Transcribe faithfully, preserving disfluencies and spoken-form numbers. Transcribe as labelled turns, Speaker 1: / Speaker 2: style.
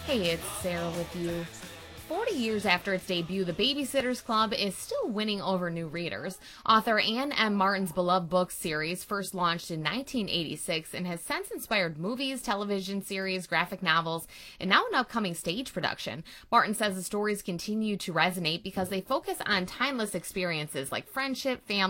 Speaker 1: Hey, it's Sarah with you. forty years after its debut, The Babysitter's Club is still winning over new readers. Author Anne M. Martin's beloved book series first launched in nineteen eighty-six and has since inspired movies, television series, graphic novels, and now an upcoming stage production. Martin says the stories continue to resonate because they focus on timeless experiences like friendship, family,